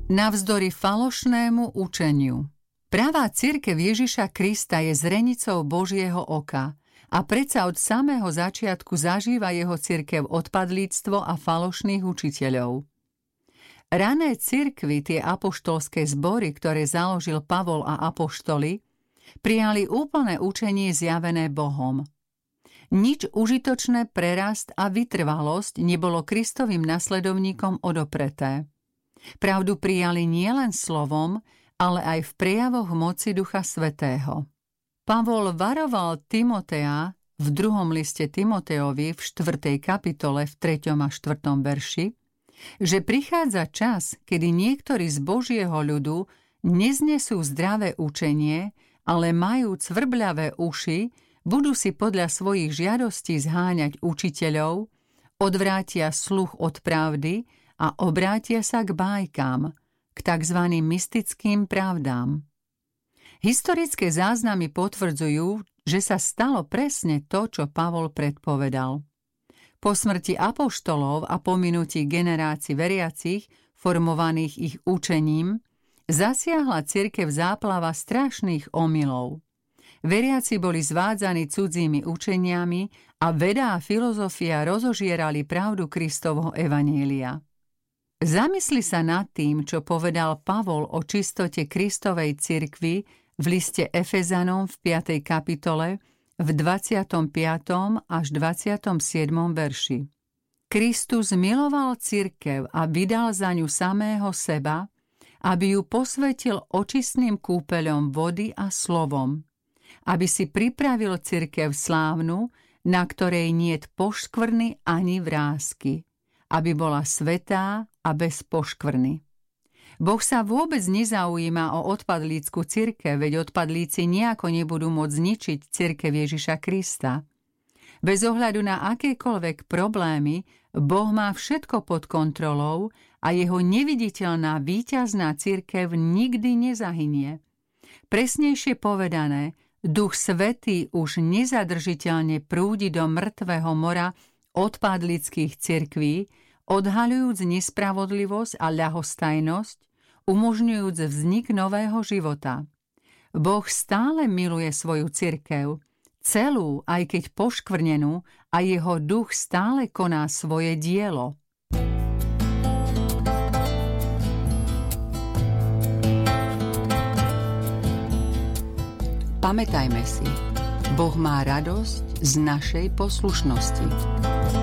Navzdory falošnému učeniu. Pravá cirkev Ježiša Krista je zrenicou Božieho oka a predsa od samého začiatku zažíva jeho cirkev odpadlíctvo a falošných učiteľov. Rané cirkvi, tie apoštolské zbory, ktoré založil Pavol a apoštoli, prijali úplné učenie zjavené Bohom. Nič užitočné pre rast a vytrvalosť nebolo Kristovým nasledovníkom odopreté. Pravdu prijali nielen slovom, ale aj v prejavoch moci Ducha Svätého. Pavol varoval Timotea v 2. liste Timoteovi v 4. kapitole v 3. a 4. verši, že prichádza čas, kedy niektorí z Božieho ľudu neznesú zdravé učenie, ale majú cvrbľavé uši, budú si podľa svojich žiadostí zháňať učiteľov, odvrátia sluch od pravdy a obrátia sa k bájkám, k tzv. Mystickým pravdám. Historické záznamy potvrdzujú, že sa stalo presne to, čo Pavol predpovedal. Po smrti apoštolov a pominutí generácií veriacich, formovaných ich učením, zasiahla cirkev záplava strašných omylov. Veriaci boli zvádzaní cudzími učeniami a veda a filozofia rozožierali pravdu Kristovho evanjelia. Zamysli sa nad tým, čo povedal Pavol o čistote Kristovej cirkvi v liste Efezanom v 5. kapitole v 25. až 27. verši. Kristus miloval cirkev a vydal za ňu samého seba, aby ju posvetil očistným kúpeľom vody a slovom, aby si pripravil cirkev slávnu, na ktorej niet poškvrny ani vrásky, aby bola svätá a bez poškvrny. Boh sa vôbec nezaujíma o odpadlícku cirkev, veď odpadlíci nejako nebudú môcť zničiť cirkev Ježiša Krista. Bez ohľadu na akékoľvek problémy, Boh má všetko pod kontrolou a jeho neviditeľná víťazná cirkev nikdy nezahynie. Presnejšie povedané, Duch Svätý už nezadržiteľne prúdi do mŕtvého mora odpadlických cirkví, odhaľujúc nespravodlivosť a ľahostajnosť, umožňujúc vznik nového života. Boh stále miluje svoju cirkev, celú, aj keď poškvrnenú, a jeho duch stále koná svoje dielo. Pamätajme si, Boh má radosť z našej poslušnosti.